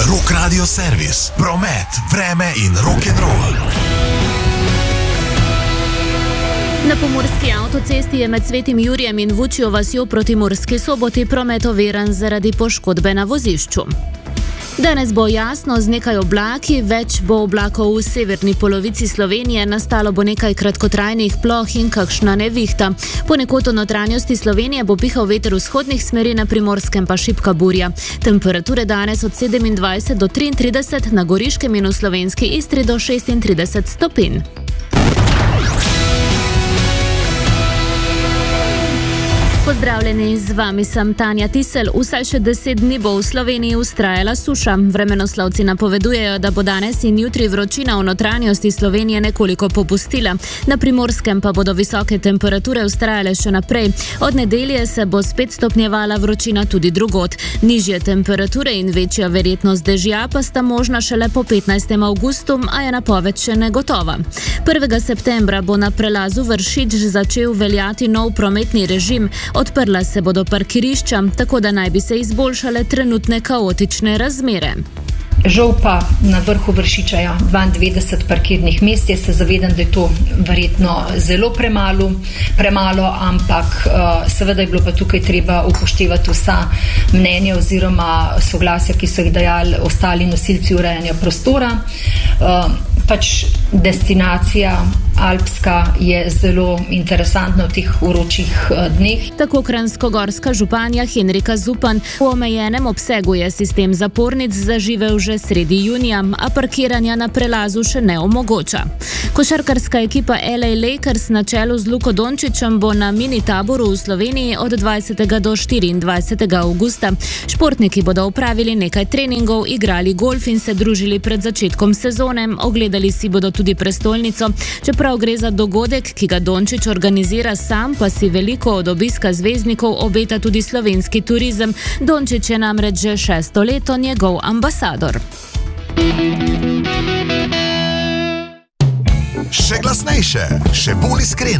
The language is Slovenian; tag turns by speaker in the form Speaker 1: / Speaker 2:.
Speaker 1: Rock Radio Servis, promet, vreme in rock'n'roll.
Speaker 2: Na pomurski avtocesti je med Svetim Jurijem in Vučjo vasjo proti Murski Soboti promet oviran zaradi poškodbe na vozišču. Danes bo jasno z nekaj oblaki, več bo oblakov v severni polovici Slovenije, nastalo bo nekaj kratkotrajnih ploh in kakšna nevihta. Ponekod v notranjosti Slovenije bo pihal veter vzhodnih smeri, na Primorskem pa šibka burja. Temperature danes od 27 do 33, na Goriškem in v slovenski Istri do 36 stopinj. Pozdravljeni, z vami sem Tanja Tisel. Vsaj še 10 dni bo v Sloveniji vztrajala suša. Vremenoslovci napovedujejo, da bo danes in jutri vročina v notranjosti Slovenije nekoliko popustila. Na Primorskem pa bodo visoke temperature vztrajale še naprej. Od nedelje se bo spet stopnjevala vročina tudi drugod. Nižje temperature in večja verjetnost dežja pa sta možna šele po 15. avgustu, a je napoved še negotova. 1. septembra bo na prelazu Vršič začel veljati nov prometni režim. Odprla se bodo parkirišča, tako da naj bi se izboljšale trenutne kaotične razmere.
Speaker 3: Žal pa na vrhu Vršiča 92 parkirnih mest. Jaz se zavedam, da je to verjetno zelo premalo, ampak seveda je bilo pa tukaj treba upoštevati vsa mnenja oziroma soglasja, ki so jih dajali ostali nosilci urejanja prostora. Destinacija alpska je zelo interesantna v teh vročih dneh.
Speaker 2: Tako kranjskogorska županja Henrika Zupan: v omejenem obsegu je sistem zapornic zaživel že sredi junija, a parkiranja na prelazu še ne omogoča. Košarkarska ekipa LA Lakers na čelu z Luko Dončićem bo na mini taboru v Sloveniji od 20. do 24. avgusta. Športniki bodo opravili nekaj treningov, igrali golf in se družili pred začetkom sezone. Ogledali si bodo tudi prestolnico. Čeprav gre za dogodek, ki ga Dončić organizira sam, pa si veliko od obiska zvezdnikov obeta tudi slovenski turizem. Dončić je namreč že 6. leto njegov ambasador.
Speaker 1: Še glasnejše, še bolj iskreno.